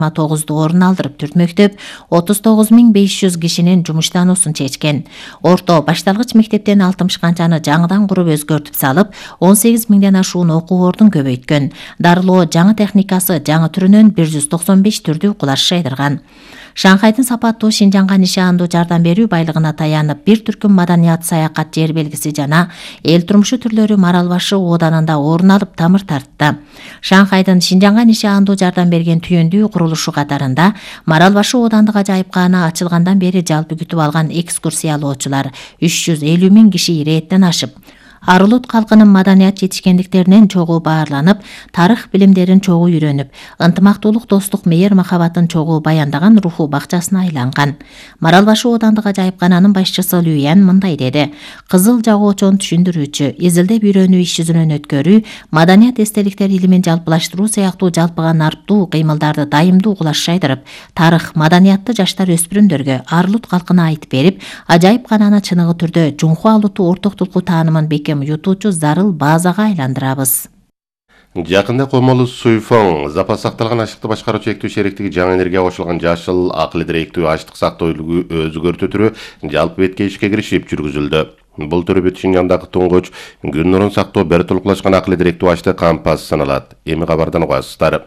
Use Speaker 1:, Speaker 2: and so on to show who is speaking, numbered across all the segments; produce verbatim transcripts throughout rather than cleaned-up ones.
Speaker 1: тогузду орун алдырып түртмөктөп, отуз тогуз миң беш жүз кишинин жумуштануусун чечкен. Орто башталгыч мектептен алтымыш канчаны жаңыдан куруп өзгөртүп салып, он сегиз миңден ашуун окуу ордун көбөйткөн. Дарылоо жаңы техникасы жаңы түрүнөн бир жүз токсон беш түрдүү кулаш жайдырган. Шанхайдын сапаттуу Шинжаңга нишаандуу жардам берүү байлыгына таянып, бир түркүм маданият, саякат жер белгиси жана эл турмушу түрлөрү Маралбашы ооданында орун алып тамыр тартты. Шанхайдын Шинжаңга нишаандуу жардам берген түйөндүү курулушу катарында Маралбашы оодандык ажайыпкана ачылгандан бери жалпы күтүп алган экскурсиялоочулар үч жүз элүү миң киши ирээттен ашып, Арылут калкынын маданият жетишкендиктеринен чогуу баарланып, тарых билимдерин чогуу үйрөнүп, ынтымактуулук, достук, мейир махабатын чогуу баяндаган руху бакчасына айланган. Маралбашы оодандык ажайыпкананын башчысы Люян мындай деди: Кызыл жагоочон түшүндүрүүчү, изилдеп үйрөнүү иш жүзүнөн өткөрүү, маданият эстеликтер илимин жалпылаштыруу сыяктуу жалпыга нарптуу кыймылдарды дайымдуу кулаш жайдырып, тарых, маданиятты жаштар өспүрүмдөргө, Арылут калкына айтып берип, ажайыпкананы чыныгы түрдө Жунху Алуту ортоктулку таанымын бекем ютуучу зарыл базага айландырабыз.
Speaker 2: Жакында Комолу Суйфоң запас сакталган аштыкты башкаруучу эктүү шериктиги жаңы энергияга кошулган жашыл акыл идиректүү аштык сактоо үлгү өзгөртүү түрү жалпы бетке ишке киришип жүргүзүлдү. Бул түрү бүт Шинжаңдагы туңгуч күн нурун сактоо бир толуклашкан акыл идиректүү аштык кампас саналат. Эми кабардан угасыздар.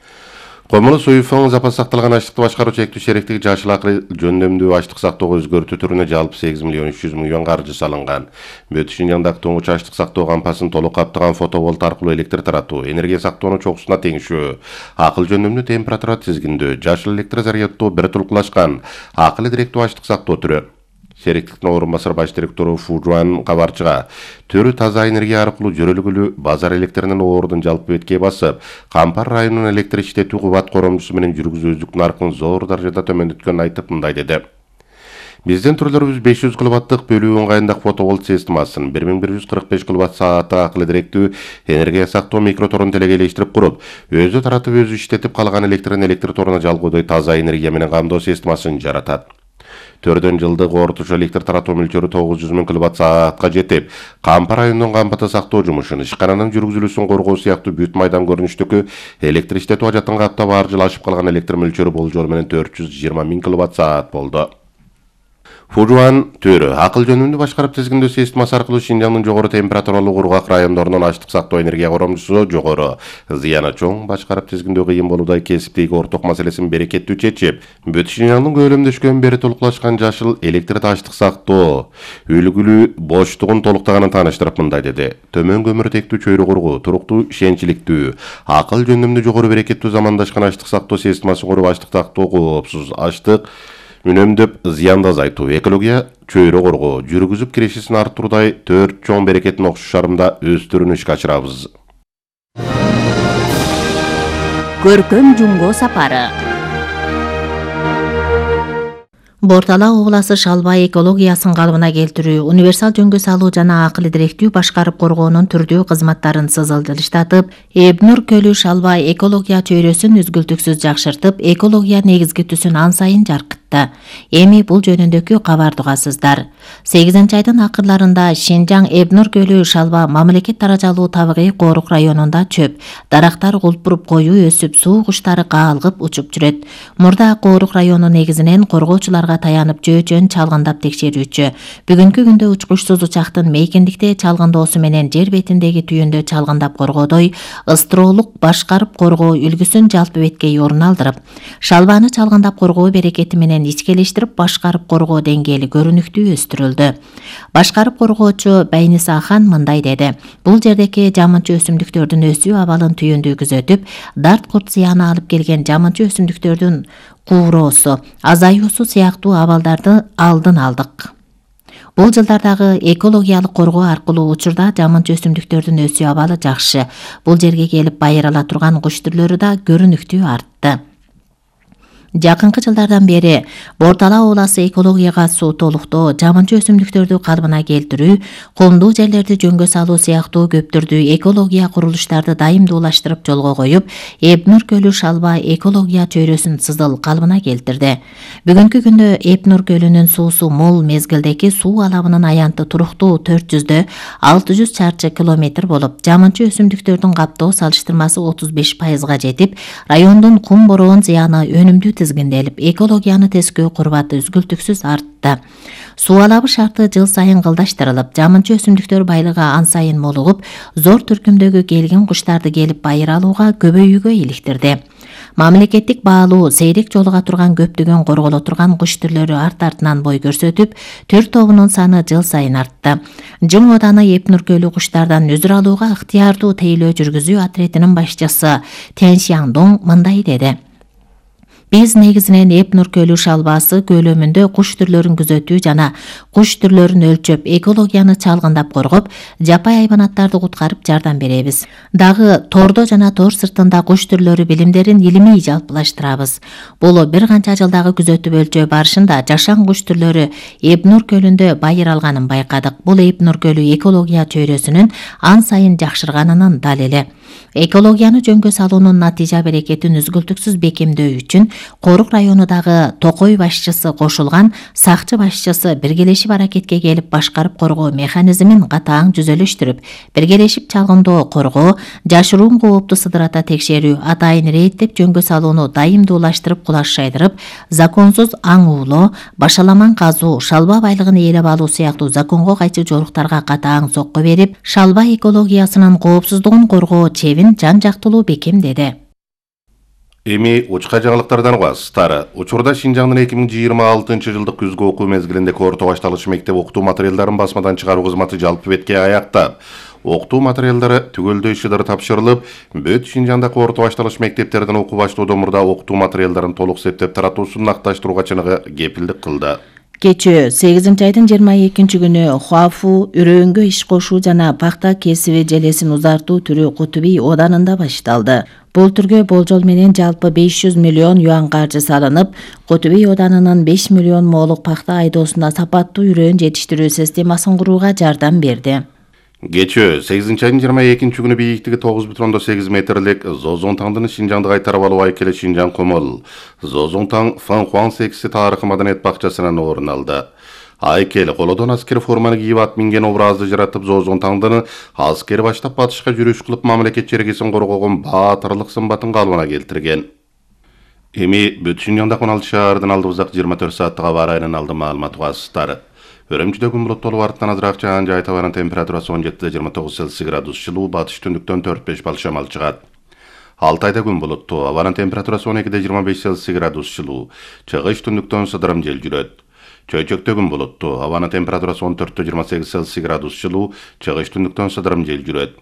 Speaker 2: Комолу Суйфоң запас сакталган аштыкты башкаруучу эктүү шериктиги жашыл акыл жөндөмдүү аштык сактоого өзгөртүү түрүнө жалпы сегиз миллион үч жүз миң юан каржы салынган. Бүт Шинжаңдагы туңгуч аштык сактоо кампасын толук каптаган фотоволт аркылуу электр таратуу, энергия сактоонун чокусуна теңишүү, акыл жөндөмдүү температура тизгиндөө, жашыл электр зарядтоо бир толуклашкан акыл идиректүү аштык сактоо түрү. Шериктиктин орун басар баш директору Фу Жуан кабарчыга түрү таза энергия аркылуу жөрөлгүлүү базар электринин ордун жалпы бетке басып, Кампар районунун электр иштетүү кубат коромчусу менен жүргүзүүчүлүк наркын зор даражада төмөндөткөнүн айтып мындай деди: Биздин түрлөрүбүз беш жүз киловаттык бөлүү ыңгайындагы фотоволт системасын бир миң бир жүз кырк беш киловатт сааты акыл идиректүү энергия сактоо микроторун телегейлештирип куруп, өзү таратып өзү иштетип калган электрин электр торуна жалгоодой таза энергия менен камдоо системасын жаратат. Төрдөн жылдык орточо электр таратуу мөлчөрү тогуз жүз миң киловатт саатка жетип, Кампар районунун кампаты сактоо жумушун, ишкананын жүргүзүлүүсүн коргоо сыяктуу бүт майдан көрүнүштөгү электр иштетүү ажатын каптап ар жыл ашып калган электр мөлчөрү болжол менен төрт жүз жыйырма миң киловатт саат болду. Фужуан түрү акыл жөнүндө башкарып тизгиндөө системасы аркылуу Шинжаңдын жогору температуралуу кургак райондорунун аштык сактоо энергия коромчусу жогору, зыяны чоң башкарып тизгиндөө кыйын болуудай кесиптеги орток маселесин берекеттүү чечип, бүт Шинжаңдын көлөмдөшкөн бери толуклашкан жашыл электр аштык сактоо үлгүлүү боштугун толуктаганын тааныштырып мындай деди: Төмөн көмүртектүү чөйрө кургуу, туруктуу ишенчиликтүү, акыл жөнүндө жогору берекеттүү замандашкан аштык сактоо системасын куруп аштык сактоо коопсуз аштык үнөмдөп зыянды азайтуу, экология чөйрө коргоо, жүргүзүп кирешисин арттыруудай төрт чоң берекеттин окшош шарымда өз түрүн ишке ашырабыз.
Speaker 1: Көркөм Жунго сапары. Бортала обласы Шалбай экологиясын калыбына келтирүү, универсал жөнгө салуу жана акыл идиректүү башкарып коргоонун түрдүү кызматтарын сызылдырыштатып, Эбнур көлү Шалбай экология чөйрөсүн үзгүлтүксүз жакшыртып, экология негизги түсүн ан сайын жаркытты. Эми бул жөнүндөгү кабарды угасыздар. сегизинчи айдын акырларында Шинжаң Эбнур көлү Шалба мамлекет даражалуу табигый коорук районунда чөп, дарактар кулпуруп коюу өсүп, суу куштары каалгып учуп жүрөт. Мурда коорук району негизинен коргоочуларга таянып жөө-жөн чалгындап текшерүүчү. Бүгүнкү күндө учкучсуз учактын мейкиндикте чалгындоосу менен жер бетиндеги түйүндө чалгындап коргоодой ыстыроолук башкарып коргоо үлгүсүн жалпы бетке орун алдырып, Шалбаны чалгындап коргоо берекети менен ичкелештирип башкарып коргоо деңгээли көрүнүктүү өстүрүлдү. Башкарып коргоочу Байниса Хан мындай деди: Бул жердеки жамынчы өсүмдүктөрдүн өсүү абалын түйүндүү күзөтүп, дарт курт зыяны алып келген жамынчы өсүмдүктөрдүн кууроосу, азаюусу сыяктуу абалдарды алдын алдык. Бул жылдардагы экологиялык коргоо аркылуу учурда жамынчы өсүмдүктөрдүн өсүү абалы жакшы. Бул жерге келип байырала турган куш түрлөрү да көрүнүктүү артты. Жакынкы жылдардан бери Бортала ууласы экологияга суу толуктоо, жаманчы өсүмдүктөрдү калыбына келтирүү, коомдуу жерлерди жөнгө салуу сыяктуу көп түрдүү экология курулуштарды дайымдуулаштырып жолго коюп, Эпнур көлү Шалба экология чөйрөсүн сызыл калыбына келтирди. Бүгүнкү күндө Эпнур көлүнүн суусу мол, мезгилдеги суу алабынын аянты туруктуу төрт жүздөн алты жүз чарчы километр болуп, жаманчы өсүмдүктөрдүн каптоо салыштырмасы отуз беш пайызга жетип, райондун кум бороон зыяны өнүмдүү тизгинделип, экологияны тескөө курбаты үзгүлтүксүз артты. Суу алабы шарты жыл сайын кылдаштырылып, жаманчы өсүмдүктөр байлыгы ан сайын молугуп, зор түркүмдөгү келген куштарды келип байыр алууга көбөйүүгө иликтирди. Мамлекеттик баалуу сейрек жолуга турган көптөгөн корголо турган куш түрлөрү арт артынан бой көрсөтүп, төр тобунун саны жыл сайын артты. Жыл Оданы Эпнур көлү куштардан өзүр алууга ыктыярдуу тейлөө жүргүзүү отрядынын башчысы Тянь Сяңдоң мындай деди: Биз негизинен Эпнур көлү шалбасы көлөмүндө куш түрлөрүн күзөтүү жана куш түрлөрүн өлчөп, экологияны чалгындап коргоп, жапай хайванаттарды куткарып жардам беребиз. Дагы тордо жана тор сыртында куш түрлөрү билимдерин илимий жалпылаштырабыз. Бул бир канча жылдагы күзөтүп өлчөө барышында жашан куш түрлөрү Эпнур көлүндө байыр алганын байкадык. Бул Эпнур көлү экология чөйрөсүнүн ан сайын жакшырганынын далили. Экологияны жөнгө салуунун натыйжа берекетин үзгүлтүксүз бекемдөө үчүн Корук районундагы Токой башчысы кошулган сакчы башчысы биргелешип аракетке келип башкарып коргоо механизмин катаң жүзөлөштүрүп, биргелешип чалгындоо коргоо, жашыруун коопту сыдырата текшерүү, атайын рейдтеп жөнгө салууну дайымдуулаштырып кулашайдырып, законсуз аң уулоо, башаламан казуу, шалба байлыгын ээлеп алуу сыяктуу законго кайчы жоруктарга катаң сокко берип, шалба экологиясынын коопсуздугун коргоо чебин жан жактылуу бекемдеди.
Speaker 2: Эми учка жаңылыктардан угасыздар. Учурда Шинжаңдын эки миң жыйырма алтынчы жылдык күзгү окуу мезгилиндеги орто башталгыч мектеп окутуу материалдарын басмадан чыгаруу кызматы жалпы бетке аяктап, окутуу материалдары түгөлдөй шыдыр тапшырылып, бүт Шинжаңдагы орто башталгыч мектептердин окуу баштоодон мурда окутуу материалдарын толук септеп таратуусун акташтырууга чыныгы кепилдик кылды.
Speaker 3: Кечээ сегизинчи айдын жыйырма экинчи күнү Хуафу үрөөнгө иш кошуу жана пахта кесиби желесин узартуу түрү Кутуби Оданында башталды. Бул түргө болжол менен жалпы беш жүз миллион юан каржы салынып, Кутуби Оданынын беш миллион моолук пахта айдоосуна сапаттуу үрөөн жетиштирүү системасын курууга жардам берди.
Speaker 2: Кечээ сегизинчи айдын жыйырма экинчи күнү бийиктиги тогуз бүтүн ондон сегиз метрлик Зозоңтаңдын Шинжаңды кайтарып алуу айкели Шинжаң Комол, Зозоңтаң Фан-Хуан секси тарыхый маданият бакчасынан орун алды. Айкел колодон аскер форманы кийип ат минген образды жаратып, Зозоңтаңдын аскер баштап батышка жүрүш кылып мамлекет чергесин коргогон баатырлык сымбатын калыбына келтирген. Эми бүт Шинжаңдагы он алты шаардын алдыбыздагы жыйырма төрт сааттык аба ырайынын алды маалымат угасыздар. Үрүмчүдө күн булуттуу артынан азыраак жаан жай табанын температурасы он жетиде жыйырма тогуз Цельсий градус жылуу, батыш түндүктөн төрт беш балл шамал чыгат. Алтайда күн булуттуу, абанын температурасы он экиде жыйырма беш Цельсий градус жылуу, чыгыш түндүктөн сыдырым жел жүрөт. Чөйчөктө күн булуттуу, абанын температурасы он төрттө жыйырма сегиз Цельсий градус жылуу, чыгыш түндүктөн сыдырым жел жүрөт.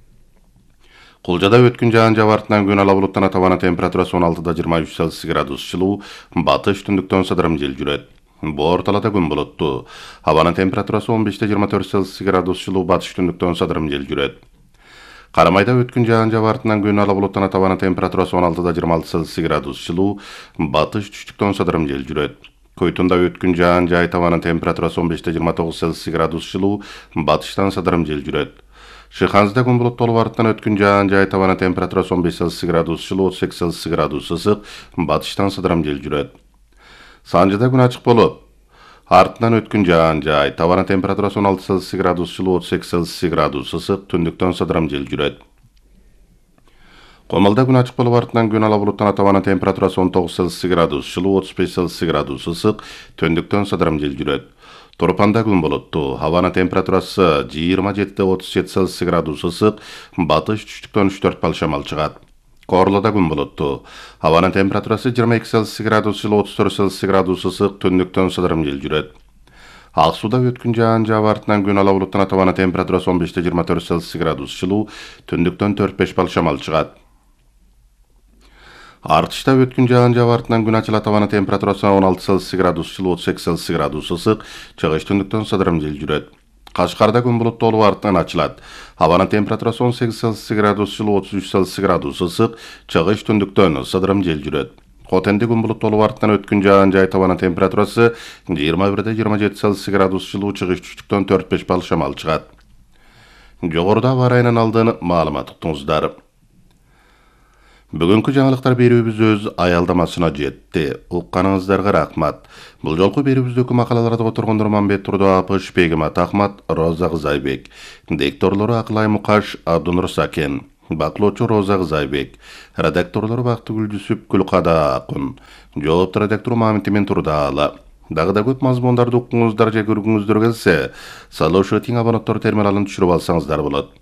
Speaker 2: Кулжада өткүн жаан жаап артынан күн ала булуттан абанын температурасы он алтыда жыйырма үч Цельсий градус жылуу, батыш түндүктөн сыдырым жел жүрөт. Борталада күн булуттуу, абанын температурасы он беште жыйырма төрт Цельсий градус жылуу, батыш түндүктөн сыдырым жел жүрөт. Карамайда өткүн жаан жаап артынан күн ала булуттан абанын температурасы он алтыда жыйырма алты Цельсий градус жылуу, батыш түштүктөн сыдырым жел жүрөт. Койтунда өткүн жаан жай табанын температурасы он беште жыйырма тогуз Цельсий градус жылуу, батыштан сыдырым жел жүрөт. Шыханзда күн булуттуу болуп артынан өткүн жаан жай табанын температурасы он беш Цельсий градус жылуу, отуз сегиз Цельсий градус ысык, батыштан сыдырым жел жүрөт. Санжыда күн ачык болуп, артынан өткүн жаан жай, табанын температурасы он алты Цельсий градус жылуу, отуз сегиз Цельсий градус ысык, түндүктөн сыдырым жел жүрөт. Комалда күн ачык болуп, артынан күн ала булуттан табанын температурасы он тогуз Цельсий градус жылуу, отуз беш Цельсий градус ысык, түндүктөн сыдырым жел жүрөт. Турпанда күн булуттуу, абанын температурасы жыйырма жетиде отуз жети Цельсий градус ысык, батыш түштүктөн үч төрт балл шамал чыгат. Корлода күн булуттуу, абанын температурасы жыйырма эки Цельсий градус жылуу, отуз төрт Цельсий градус ысык, түндүктөн сыдырым жел жүрөт. Ак сууда өткүн жаан жаап артынан күн ала булуттан абанын температурасы он беште жыйырма төрт Цельсий градус жылуу, түндүктөн төрт беш балл шамал чыгат. Артышта өткүн жаан жаап артынан күн ачылат, абанын температурасы он алты Цельсий градус жылуу, отуз сегиз Цельсий градус ысык, чыгыш түндүктөн сыдырым жел жүрөт. Кашкарда күн булуттуу болуп, артынан ачылат. Абанын температурасы он сегиз Цельсий градус жылуу, отуз үч Цельсий градус ысык, чыгыш түндүктөн сыдырым жел жүрөт. Хотенде күн булуттуу арттан өткөн жаан жай табанын температурасы жыйырма бирде жыйырма жети Цельсий градус жылуу, чыгыш түштүктөн төрт беш балл шамал чыгат. Жогоруда аба ырайынан алдын маалымат уктуңуздар. Бүгүнкү жаңылыктар берүүбүз өз аялдамасына жетти. Укканыңыздарга рахмат. Бул жолку берүүбүздөгү макалаларда отургон Нурманбет Турдуапыш, Бегимат Ахмат, Роза Кызайбек. Дикторлору Акылай Мукаш, Абдунур Сакен. Баклоочу Роза Кызайбек. Редакторлору Бактыгүл Жүсүп, Күлкада Акун. Жоопту редактор Мамитимен Турдаала. Дагы да көп мазмундарды укуңуздар же көргүңүздөр келсе, салышы тиң абонаттар терминалын түшүрүп алсаңыздар болот.